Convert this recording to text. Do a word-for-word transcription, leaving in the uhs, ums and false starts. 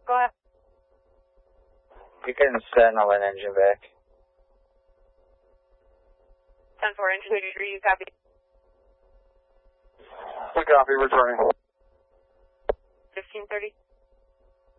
Go ahead. You can send all an engine back. ten four, engine thirty-three, you copy? We copy, returning. fifteen thirty.